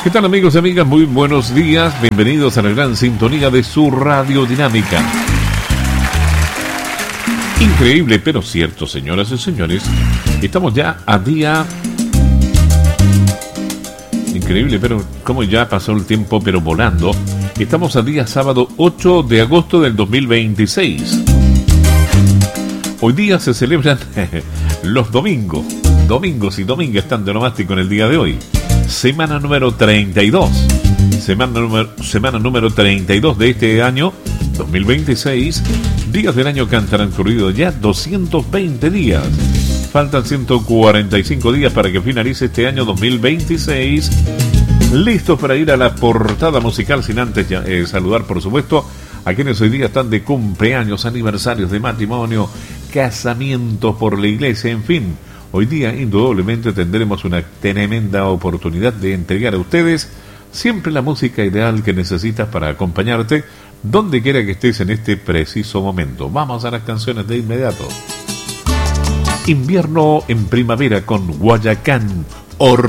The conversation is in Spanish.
¿Qué tal, amigos y amigas? Muy buenos días. Bienvenidos a la gran sintonía de su Radio Dinámica. Increíble, pero cierto, señoras y señores. Estamos ya a día... Increíble, pero como ya pasó el tiempo, pero volando. Estamos a día sábado 8 de agosto del 2026. Hoy día se celebran los domingos. Domingos y domingas están de nomástico en el día de hoy. Semana número 32. Semana número 32 de este año 2026. Días del año que han transcurrido ya 220 días. Faltan 145 días para que finalice este año 2026. Listos para ir a la portada musical, sin antes saludar, por supuesto, a quienes hoy día están de cumpleaños, aniversarios de matrimonio, casamientos por la iglesia, en fin. Hoy día, indudablemente, tendremos una tremenda oportunidad de entregar a ustedes siempre la música ideal que necesitas para acompañarte donde quiera que estés en este preciso momento. Vamos a las canciones de inmediato. Invierno en primavera con Guayacán,